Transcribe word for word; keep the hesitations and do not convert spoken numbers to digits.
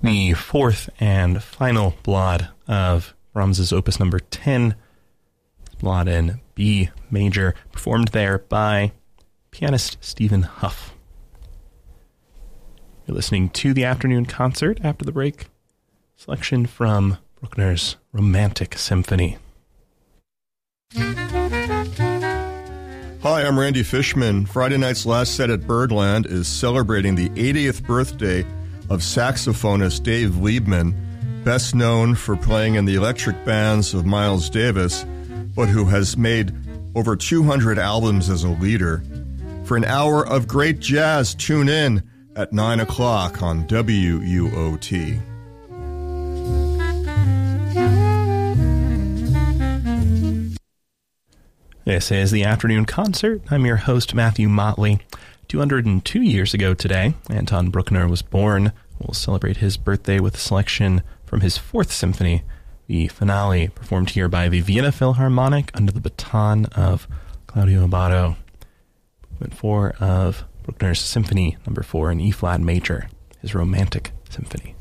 the fourth and final Ballade of Brahms's Opus number ten, Ballade in B major, performed there by pianist Stephen Huff. You're listening to the afternoon concert. After the break, selection from Bruckner's Romantic Symphony. Hi, I'm Randy Fishman. Friday night's last set at Birdland is celebrating the eightieth birthday of saxophonist Dave Liebman, best known for playing in the electric bands of Miles Davis, but who has made over two hundred albums as a leader. For an hour of great jazz, tune in at nine o'clock on W U O T. This is the afternoon concert. I'm your host, Matthew Motley. two hundred two years ago today, Anton Bruckner was born. We'll celebrate his birthday with a selection from his fourth symphony, the finale, performed here by the Vienna Philharmonic under the baton of Claudio Abbado. Movement four of Bruckner's Symphony number four in E-flat major, his Romantic Symphony.